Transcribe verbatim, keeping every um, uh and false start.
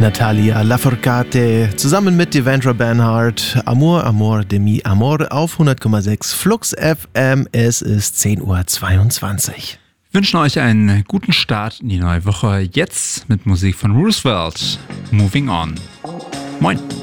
Natalia Lafourcade zusammen mit Devendra Banhart. Amor, Amor de mi Amor auf hundert Komma sechs Flux F M. Es ist zehn Uhr zweiundzwanzig. Wir wünschen euch einen guten Start in die neue Woche. Jetzt mit Musik von Roosevelt. Moving On. Moin.